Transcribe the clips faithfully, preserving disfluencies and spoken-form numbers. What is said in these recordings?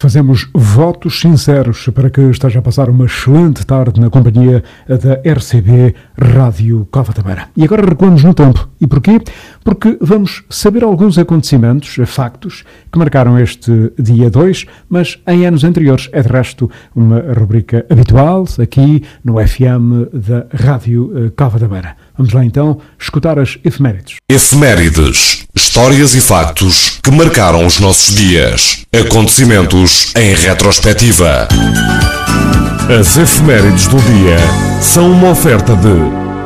Fazemos votos sinceros para que esteja a passar uma excelente tarde na companhia da R C B Rádio Cova da Beira. E agora recuamos no tempo. E porquê? Porque vamos saber alguns acontecimentos, factos, que marcaram este dia dois, mas em anos anteriores. É de resto uma rubrica habitual aqui no F M da Rádio Cova da Beira. Vamos lá então escutar as efemérides. Efemérides. Histórias e factos que marcaram os nossos dias. Acontecimentos em retrospectiva. As efemérides do dia são uma oferta de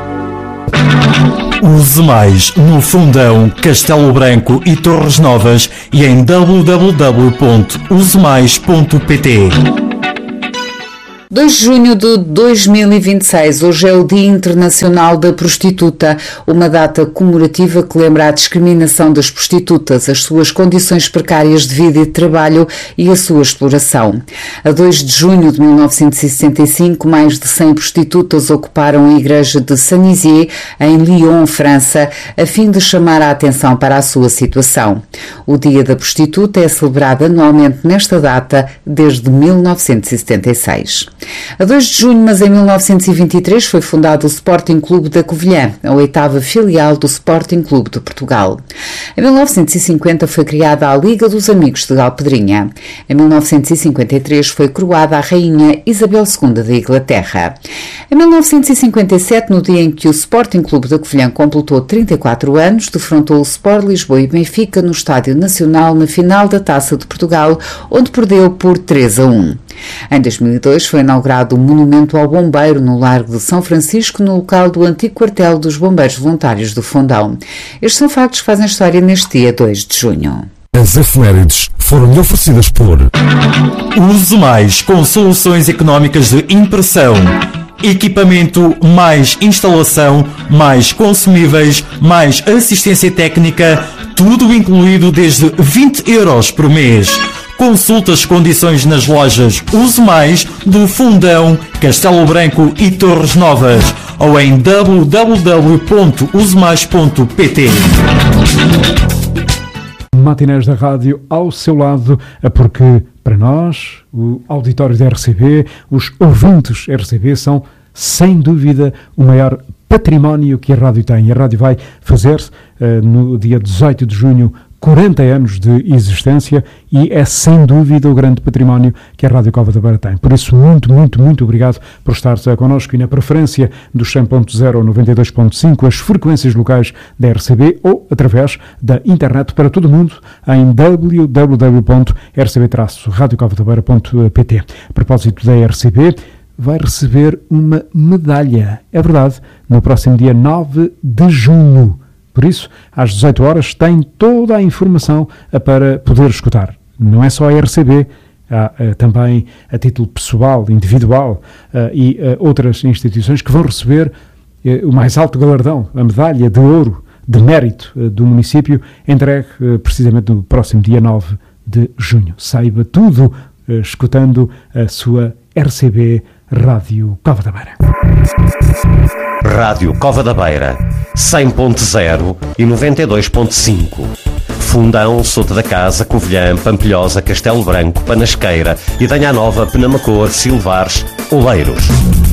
Use Mais no Fundão, Castelo Branco e Torres Novas e em w w w ponto use mais ponto p t. dois de junho de dois mil e vinte e seis, hoje é o Dia Internacional da Prostituta, uma data comemorativa que lembra a discriminação das prostitutas, as suas condições precárias de vida e de trabalho e a sua exploração. A dois de junho de mil novecentos e sessenta e cinco, mais de cem prostitutas ocuparam a igreja de Saint-Nizier, em Lyon, França, a fim de chamar a atenção para a sua situação. O Dia da Prostituta é celebrado anualmente nesta data desde mil novecentos e setenta e seis. A dois de junho, mas em mil novecentos e vinte e três, foi fundado o Sporting Clube da Covilhã, a oitava filial do Sporting Clube de Portugal. Em mil novecentos e cinquenta foi criada a Liga dos Amigos de Galpedrinha. Em mil novecentos e cinquenta e três foi coroada a Rainha Isabel segunda da Inglaterra. Em mil novecentos e cinquenta e sete, no dia em que o Sporting Clube da Covilhã completou trinta e quatro anos, defrontou o Sport Lisboa e Benfica no Estádio Nacional na final da Taça de Portugal, onde perdeu por três a um. Em dois mil e dois foi inaugurado o Monumento ao Bombeiro no Largo de São Francisco, no local do antigo quartel dos Bombeiros Voluntários do Fundão. Estes são factos que fazem história neste dia dois de junho. As efemérides foram-lhe oferecidas por Use Mais com soluções económicas de impressão, equipamento, mais instalação, mais consumíveis, mais assistência técnica, tudo incluído desde vinte euros por mês. Consulte as condições nas lojas Use Mais do Fundão, Castelo Branco e Torres Novas ou em w w w ponto use mais ponto p t. Matinés da rádio ao seu lado, porque para nós, o auditório da R C B, os ouvintes da R C B são, sem dúvida, o maior património que a rádio tem. A rádio vai fazer, uh, no dia dezoito de junho, quarenta anos de existência e é sem dúvida o grande património que a Rádio Cova da Beira tem. Por isso, muito, muito, muito obrigado por estar connosco e na preferência dos cem ponto zero ou noventa e dois ponto cinco, as frequências locais da R C B ou através da internet para todo o mundo em w w w ponto r c b traço rádio cova da beira ponto p t. A propósito da R C B, vai receber uma medalha, é verdade, no próximo dia nove de junho. Por isso, às dezoito horas, tem toda a informação para poder escutar. Não é só a R C B, há uh, também a título pessoal, individual uh, e uh, outras instituições que vão receber uh, o mais alto galardão, a medalha de ouro de mérito uh, do município, entregue uh, precisamente no próximo dia nove de junho. Saiba tudo uh, escutando a sua R C B Rádio Cova da Beira. Rádio Cova da Beira, cem ponto zero e noventa e dois ponto cinco. Fundão, Soto da Casa, Covilhã, Pampilhosa, Castelo Branco, Panasqueira, Idanha Nova, Penamacor, Silvares, Oleiros.